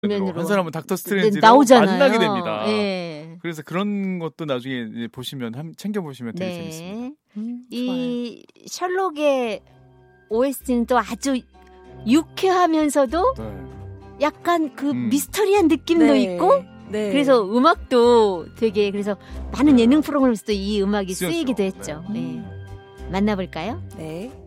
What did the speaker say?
한 사람은 닥터 스트레인지로 나오잖아요. 만나게 됩니다. 네. 그래서 그런 것도 나중에 보시면 챙겨보시면 되게 재밌습니다. 이 셜록의 OST는 또 아주 유쾌하면서도 약간 그 미스터리한 느낌도 있고 그래서 음악도 되게 그래서 많은 예능 프로그램에서도 이 음악이 쓰이기도 했죠. 만나볼까요? 네.